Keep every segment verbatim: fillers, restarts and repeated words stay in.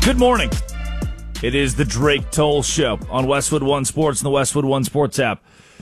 Good morning. It is the Drake Toll Show on Westwood One Sports and the Westwood One Sports app.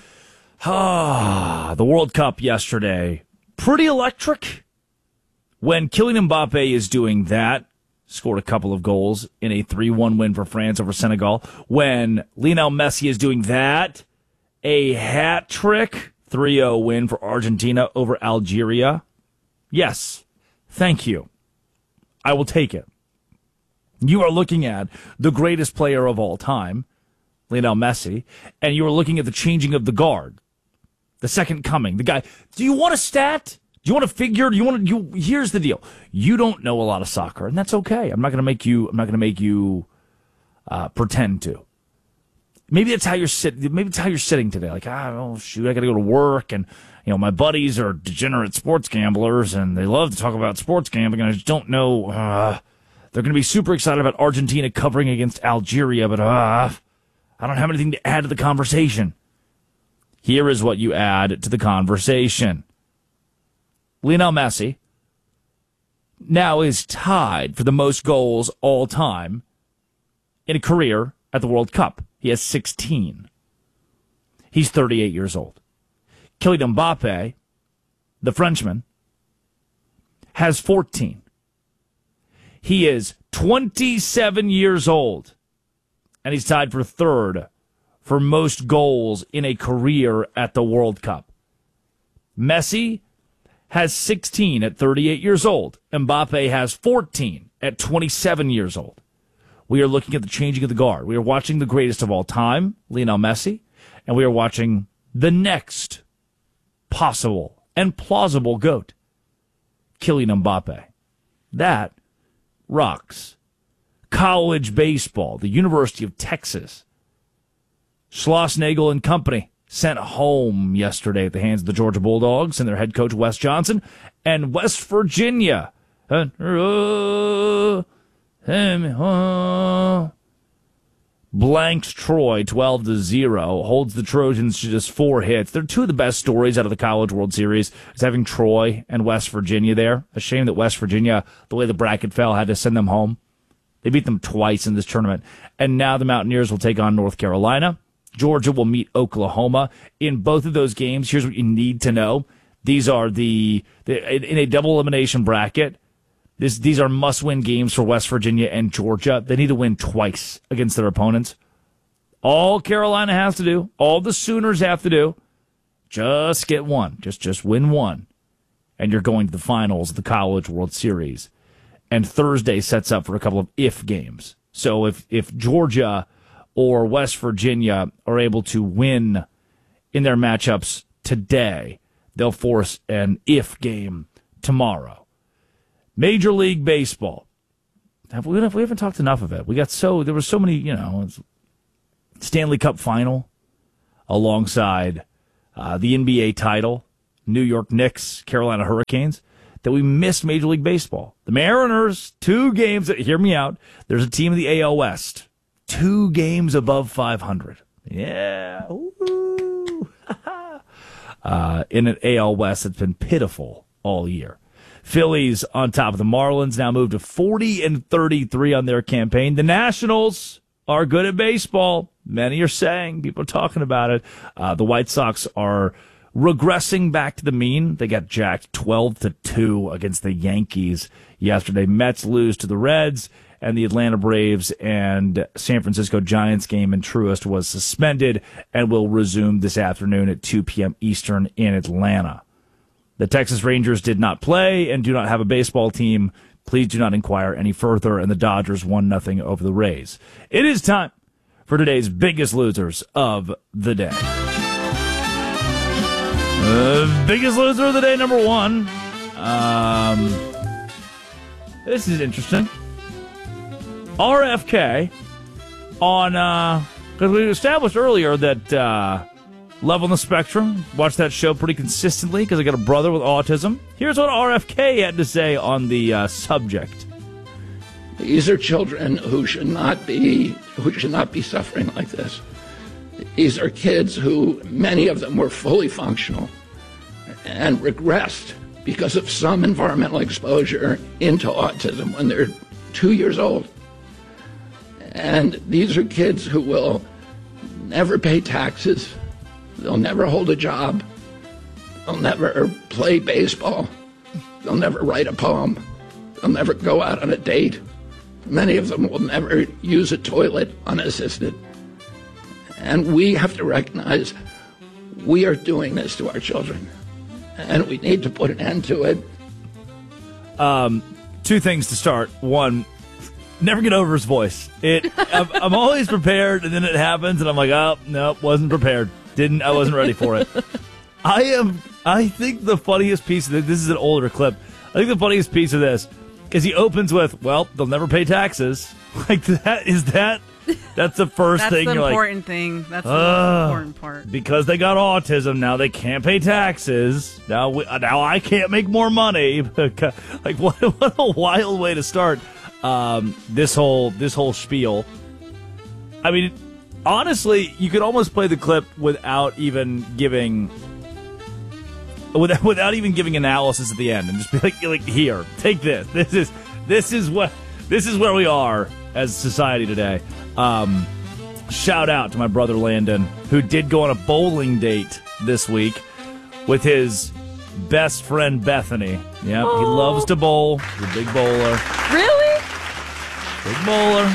Ah, the World Cup yesterday. Pretty electric. When Kylian Mbappe is doing that, scored a couple of goals in a three one win for France over Senegal. When Lionel Messi is doing that, a hat trick, three oh win for Argentina over Algeria. Yes, thank you. I will take it. You are looking at the greatest player of all time, Lionel Messi, and you are looking at the changing of the guard, the second coming, the guy. Do you want a stat? Do you want a figure? Do you want to? You here's the deal. You don't know a lot of soccer, and that's okay. I'm not going to make you. I'm not going to make you uh, pretend to. Maybe that's how you're sitting. Maybe it's how you're sitting today. Like, ah, oh shoot, I got to go to work, and you know my buddies are degenerate sports gamblers, and they love to talk about sports gambling, and I just don't know. Uh, They're going to be super excited about Argentina covering against Algeria, but uh, I don't have anything to add to the conversation. Here is what you add to the conversation. Lionel Messi now is tied for the most goals all time in a career at the World Cup. He has sixteen. He's thirty-eight years old. Kylian Mbappe, the Frenchman, has fourteen. He is twenty-seven years old, and he's tied for third for most goals in a career at the World Cup. Messi has sixteen at thirty-eight years old. Mbappe has fourteen at twenty-seven years old. We are looking at the changing of the guard. We are watching the greatest of all time, Lionel Messi, and we are watching the next possible and plausible GOAT, Kylian Mbappe. That rocks. College baseball, the University of Texas. Schlossnagle and company sent home yesterday at the hands of the Georgia Bulldogs and their head coach, Wes Johnson. And West Virginia uh, uh, uh, blanks Troy twelve to zero, holds the Trojans to just four hits. They're two of the best stories out of the College World Series, is having Troy and West Virginia there. A shame that West Virginia, the way the bracket fell, had to send them home. They beat them twice in this tournament. And now the Mountaineers will take on North Carolina. Georgia will meet Oklahoma. In both of those games, here's what you need to know. These are the, the in a double elimination bracket, This, these are must-win games for West Virginia and Georgia. They need to win twice against their opponents. All Carolina has to do, all the Sooners have to do, just get one. Just, just win one. And you're going to the finals of the College World Series. And Thursday sets up for a couple of if games. So if, if Georgia or West Virginia are able to win in their matchups today, they'll force an if game tomorrow. Major League Baseball. Have we, we haven't talked enough of it. We got so, there were so many, you know, Stanley Cup final alongside uh, the N B A title, New York Knicks, Carolina Hurricanes, that we missed Major League Baseball. The Mariners, two games, hear me out, there's a team in the A L West, two games above five hundred. Yeah. Ooh. uh, in an A L West that's been pitiful all year. Phillies on top of the Marlins, now moved to forty and thirty-three on their campaign. The Nationals are good at baseball. Many are saying, people are talking about it. Uh, the White Sox are regressing back to the mean. They got jacked twelve to two against the Yankees yesterday. Mets lose to the Reds, and the Atlanta Braves and San Francisco Giants game in Truist was suspended and will resume this afternoon at two p.m. Eastern in Atlanta. The Texas Rangers did not play and do not have a baseball team. Please do not inquire any further. And the Dodgers won nothing over the Rays. It is time for today's biggest losers of the day. Uh, biggest loser of the day, number one. Um, this is interesting. R F K on, uh, because we established earlier that, uh, Love on the Spectrum. Watch that show pretty consistently because I got a brother with autism. Here's what R F K had to say on the uh, subject. These are children who should not be who should not be suffering like this. These are kids who, many of them were fully functional and regressed because of some environmental exposure into autism when they're two years old. And these are kids who will never pay taxes. They'll never hold a job. They'll never play baseball. They'll never write a poem. They'll never go out on a date. Many of them will never use a toilet unassisted. And we have to recognize we are doing this to our children. And we need to put an end to it. Um, two things to start. One, never get over his voice. It. I'm, I'm always prepared, and then it happens, and I'm like, oh, no, wasn't prepared. Didn't. I wasn't ready for it. I am. I think the funniest piece of this, this is an older clip. I think the funniest piece of this is he opens with, well, they'll never pay taxes. Like, that is that. That's the first That's thing. the you're important like, thing. That's the uh, most important part. Because they got autism, now they can't pay taxes. Now, we, now I can't make more money. Like, what? What a wild way to start um, this whole this whole spiel. I mean, honestly, you could almost play the clip without even giving. Without, without even giving analysis at the end, and just be like, like, here, take this. This is this is what this is where we are as society today. Um, shout out to my brother Landon, who did go on a bowling date this week with his best friend Bethany. Yeah, he loves to bowl. He's a big bowler. Really? Big bowler.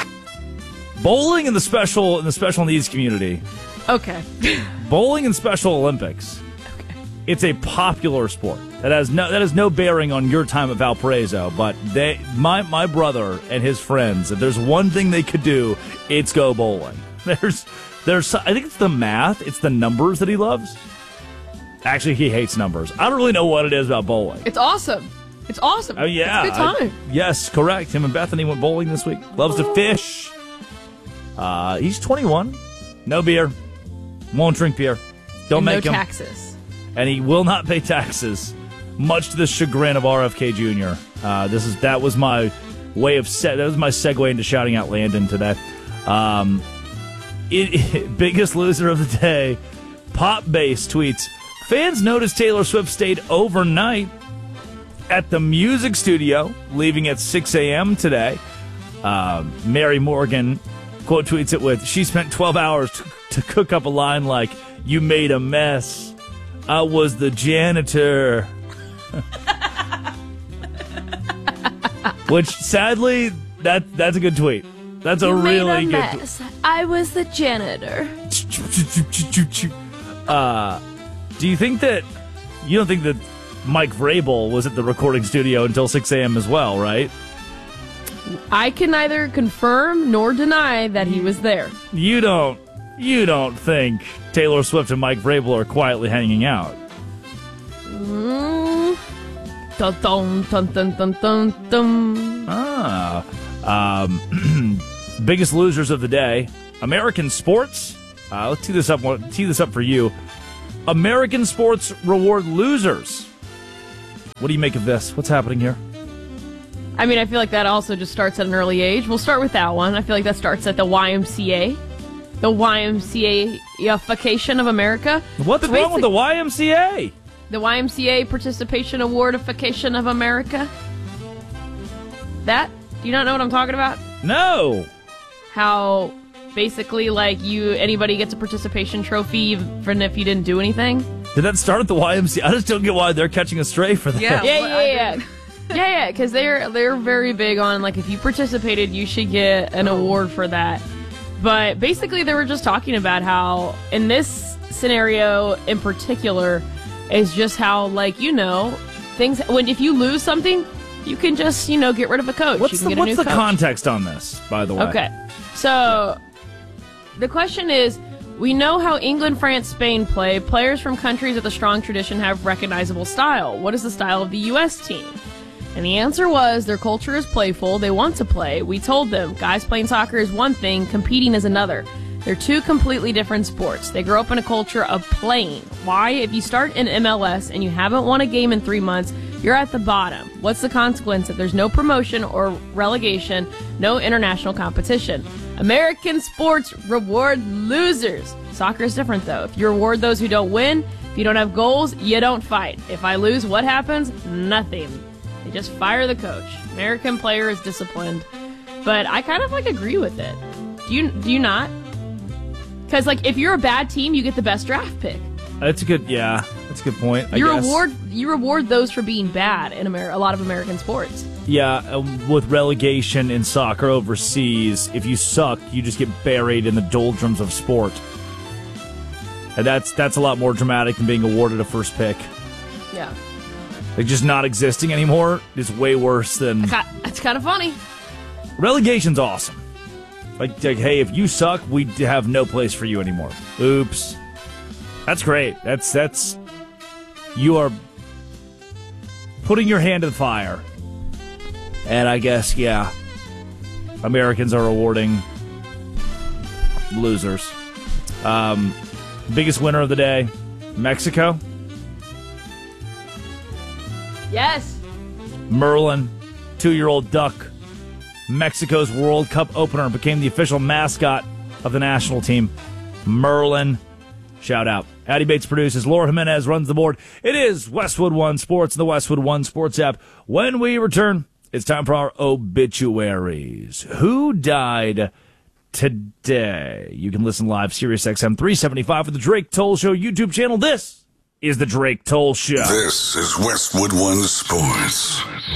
Bowling in the special in the special needs community. Okay. Bowling in Special Olympics. It's a popular sport that has no that has no bearing on your time at Valparaiso. But they, my my brother and his friends, if there's one thing they could do, it's go bowling. There's there's I think it's the math, it's the numbers that he loves. Actually, he hates numbers. I don't really know what it is about bowling. It's awesome. It's awesome. Oh yeah, it's a good time. I, yes, correct. Him and Bethany went bowling this week. Loves to fish. Uh, he's twenty-one. No beer. Won't drink beer. Don't and make no him. taxes. And he will not pay taxes, much to the chagrin of R F K Junior Uh, this is that was my way of set. That was my segue into shouting out Landon today. Um, it, it, biggest loser of the day. Pop Bass tweets: fans noticed Taylor Swift stayed overnight at the music studio, leaving at six a.m. today. Uh, Mary Morgan quote tweets it with: she spent twelve hours to, to cook up a line like, "You made a mess. I was the janitor." Which, sadly, that that's a good tweet. That's a you really made a good mess. I was the janitor. Uh, do you think that, you don't think that Mike Vrabel was at the recording studio until six a.m. as well, right? I can neither confirm nor deny that he was there. You don't, you don't think Taylor Swift and Mike Vrabel are quietly hanging out? Mm. Dun, dun, dun, dun, dun, dun, dun. Ah. Um, biggest losers of the day. American sports. Uh, let's tee this up. Tee this up for you. American sports reward losers. What do you make of this? What's happening here? I mean, I feel like that also just starts at an early age. We'll start with that one. I feel like that starts at the Y M C A. The Y M C A-ification of America. What's But wrong with the Y M C A? The Y M C A Participation Awardification of America. That? Do you not know what I'm talking about? No. How basically, like, you anybody gets a participation trophy even if you didn't do anything? Did that start at the Y M C A? I just don't get why they're catching a stray for that. Yeah. Yeah, Well, yeah, I yeah. didn't- yeah, yeah, because they're, they're very big on, like, if you participated, you should get an award for that. But basically, they were just talking about how, in this scenario in particular, is just how, like, you know, things, when if you lose something, you can just, you know, get rid of a coach. What's you can the, get a what's new the coach. context on this, by the way? Okay. So, the question is, we know how England, France, Spain play. Players from countries with a strong tradition have recognizable style. What is the style of the U S team? And the answer was, their culture is playful. They want to play. We told them, guys playing soccer is one thing, competing is another. They're two completely different sports. They grow up in a culture of playing. Why? If you start in M L S and you haven't won a game in three months, you're at the bottom. What's the consequence if there's no promotion or relegation, no international competition? American sports reward losers. Soccer is different, though. If you reward those who don't win, if you don't have goals, you don't fight. If I lose, what happens? Nothing. They just fire the coach. American player is disciplined. but I kind of like agree with it. Do you do you not? Because like if you're a bad team, you get the best draft pick. That's a good, yeah, that's a good point. I You guess. reward you reward those for being bad in Amer- a lot of American sports. Yeah, uh, with relegation in soccer overseas, if you suck, you just get buried in the doldrums of sport. And that's that's a lot more dramatic than being awarded a first pick. Yeah, Like, just not existing anymore is way worse than... that's kind of funny. Relegation's awesome. Like, like, hey, if you suck, we have no place for you anymore. Oops. That's great. That's, that's... You are putting your hand to the fire. And I guess, yeah, Americans are rewarding losers. Um, biggest winner of the day, Mexico. Yes. Merlin, two-year-old duck, Mexico's World Cup opener, became the official mascot of the national team. Merlin. Shout out. Addy Bates produces. Laura Jimenez runs the board. It is Westwood One Sports and the Westwood One Sports app. When we return, it's time for our obituaries. Who died today? You can listen live, Sirius X M three seventy-five for the Drake Toll Show YouTube channel. This is the Drake Toll Show. This is Westwood One Sports.